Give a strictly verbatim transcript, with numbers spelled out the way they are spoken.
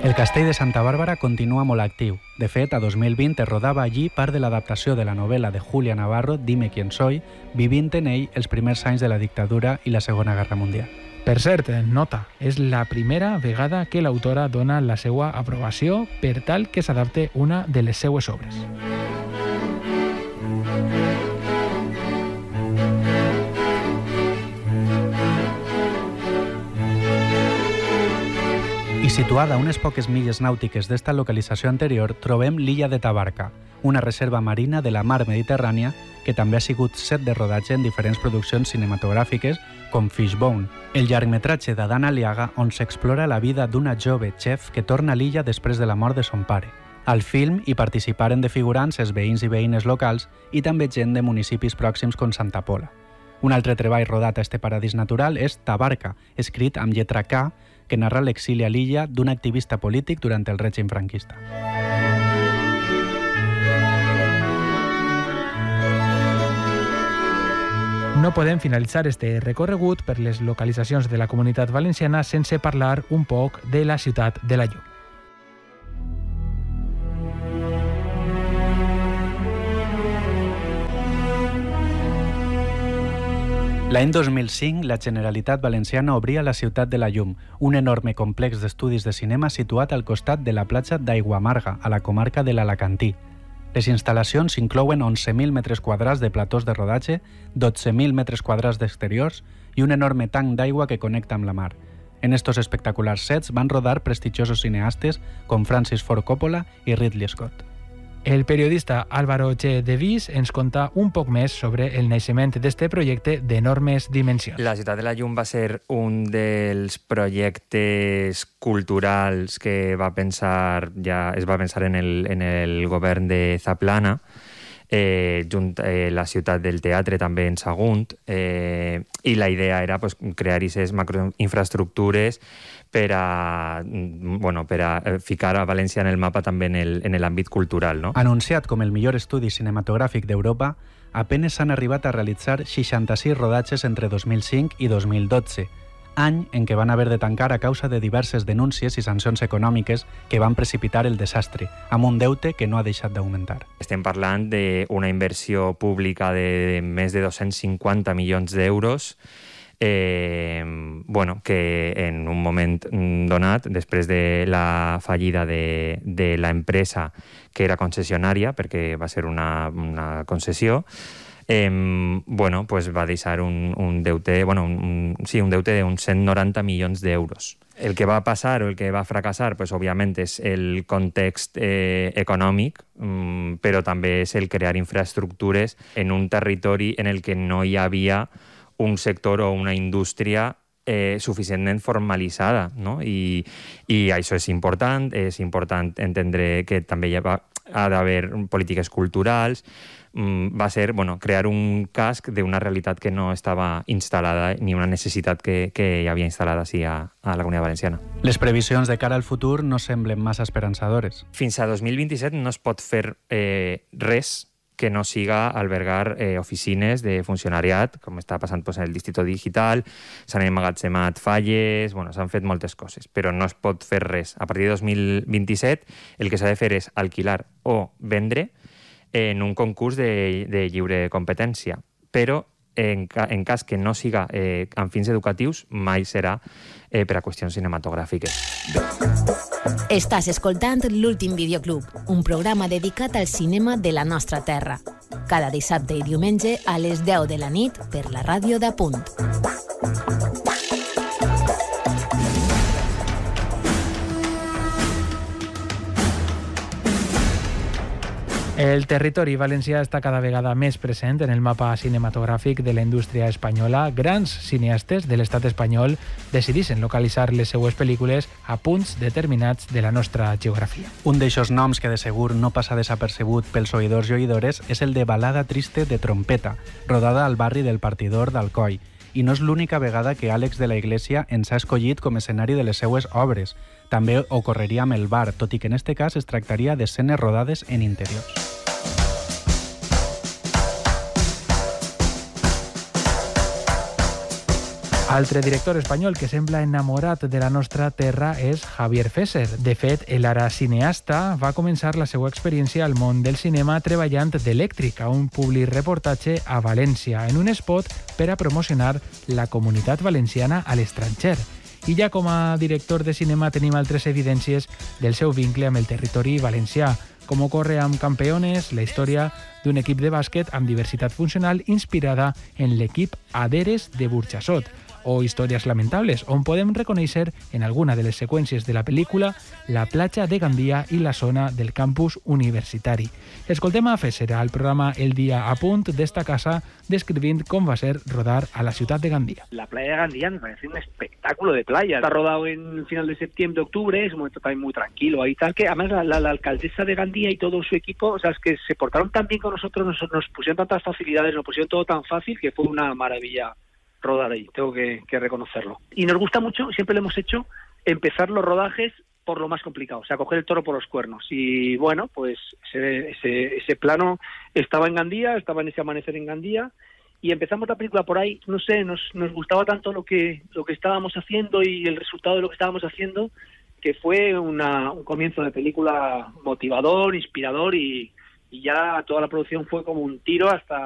El castell de Santa Bàrbara continua molt actiu. De fet, a dos mil vint es rodava allí part de l'adaptació de la novel·la de Julia Navarro, Dime quién soy, vivint en ell els primers anys de la dictadura i la Segona Guerra Mundial. Per cert, nota, és la primera vegada que l'autora dona la seva aprovació per tal que s'adapte una de les seues obres. I situada a unes poques milles nàutiques d'esta localització anterior, trobem l'illa de Tabarca, una reserva marina de la mar Mediterrània que també ha sigut set de rodatge en diferents produccions cinematogràfiques com Fishbone, el llargmetratge d'Adán Aliaga on s'explora la vida d'una jove chef que torna a l'illa després de la mort de son pare. Al film hi participaren de figurants els veïns i veïnes locals i també gent de municipis pròxims com Santa Pola. Un altre treball rodat a este paradís natural és Tabarca, escrit amb lletra K, que narra l'exili a l'illa d'un activista polític durant el règim franquista. No podem finalitzar este recorregut per les localitzacions de la Comunitat Valenciana sense parlar un poc de la ciutat de la llum. L'any dos mil cinc, la Generalitat Valenciana obria la Ciutat de la Llum, un enorme complex d'estudis de cinema situat al costat de la platja d'Aiguamarga, a la comarca de l'Alacantí. Les instal·lacions inclouen onze mil metres quadrats de platós de rodatge, dotze mil metres quadrats d'exteriors i un enorme tanc d'aigua que connecta amb la mar. En estos espectaculars sets van rodar prestigiosos cineastes com Francis Ford Coppola i Ridley Scott. El periodista Álvaro G. de Vis ens conta un poc més sobre el naixement d'este projecte d'enormes dimensions. La Ciutat de la Llum va ser un dels projectes culturals que va pensar, ja es va pensar en el, en el govern de Zaplana, eh, junt eh, la Ciutat del Teatre també en Sagunt, eh, i la idea era pues, crear aquestes macroinfraestructures per a, bueno, per a ficar a València en el mapa també en l'àmbit cultural. No? Anunciat com el millor estudi cinematogràfic d'Europa, apenes s'han arribat a realitzar seixanta-sis rodatges entre dos mil cinc i dos mil dotze, any en què van haver de tancar a causa de diverses denúncies i sancions econòmiques que van precipitar el desastre, amb un deute que no ha deixat d'augmentar. Estem parlant d'una inversió pública de més de dos-cents cinquanta milions d'euros, Eh, bueno, que en un moment donat, després de la fallida de, de la empresa que era concessionària, perquè va ser una, una concessió, eh, bueno, pues va deixar un, un deute, bueno, un, sí, un deute d'uns cent noranta milions d'euros. El que va passar o el que va fracassar, pues, òbviament, és el context eh, econòmic, mm, però també és el crear infraestructures en un territori en el que no hi havia un sector o una indústria eh, suficientment formalitzada, no? I, i això és important, és important entendre que també hi ha, ha d'haver polítiques culturals, mm, va ser bueno, crear un casc d'una realitat que no estava instal·lada ni una necessitat que, que hi havia instal·lada així a, a la Comunitat Valenciana. Les previsions de cara al futur no semblen massa esperançadores. Fins a dos mil vint-i-set no es pot fer eh, res que no siga albergar eh, oficines de funcionariat, com està passant pues, en el Distrito Digital, s'han emmagatzemat falles, bueno, s'han fet moltes coses, però no es pot fer res. A partir de dos mil vint-i-set el que s'ha de fer és alquilar o vendre en un concurs de, de lliure competència, però en, ca, en cas que no siga eh, amb fins educatius, mai serà eh, per a qüestions cinematogràfiques. Estàs escoltant l'Últim Videoclub, un programa dedicat al cinema de la nostra terra. Cada dissabte i diumenge a les deu de la nit per la ràdio d'Apunt. El territori valencià està cada vegada més present en el mapa cinematogràfic de la indústria espanyola. Grans cineastes de l'estat espanyol decideixen localitzar les seues pel·lícules a punts determinats de la nostra geografia. Un d'eixos noms que de segur no passa desapercebut pels oïdors i oïdores és el de Balada triste de trompeta, rodada al barri del Partidor d'Alcoi. I no és l'única vegada que Àlex de la Iglesia ens ha escollit com a escenari de les seues obres. També ocorreria amb el bar, tot i que en este cas es tractaria d'escenes rodades en interiors. Altre director espanyol que sembla enamorat de la nostra terra és Javier Fesser. De fet, el ara cineasta va començar la seva experiència al món del cinema treballant d'Elèctric a un public reportatge a València, en un spot per a promocionar la comunitat valenciana a l'estranger. I ja com a director de cinema tenim altres evidències del seu vincle amb el territori valencià, com ocorre amb Campeones, la història d'un equip de bàsquet amb diversitat funcional inspirada en l'equip Aderes de Burjassot, o Històries lamentables, on podem reconèixer en alguna de les seqüències de la pel·lícula la platja de Gandia i la zona del campus universitari. Escoltem a Fesser al programa El Día a Punt d'esta casa descrivint com va ser rodar a la ciutat de Gandia. La playa de Gandia me parece un espectáculo de playa. Está rodado en final de septiembre, octubre, es un momento también muy tranquilo ahí tal, que además la, la, la alcaldesa de Gandia y todo su equipo, o sea, es que se portaron tan bien con nosotros, nos, nos pusieron tantas facilidades, nos pusieron todo tan fácil que fue una maravilla rodar ahí, tengo que, que reconocerlo. Y nos gusta mucho, siempre lo hemos hecho, empezar los rodajes por lo más complicado, o sea, coger el toro por los cuernos. Y bueno, pues ese, ese, ese plano estaba en Gandía, estaba en ese amanecer en Gandía, y empezamos la película por ahí, no sé, nos, nos gustaba tanto lo que, lo que estábamos haciendo y el resultado de lo que estábamos haciendo, que fue una, un comienzo de película motivador, inspirador, y, y ya toda la producción fue como un tiro hasta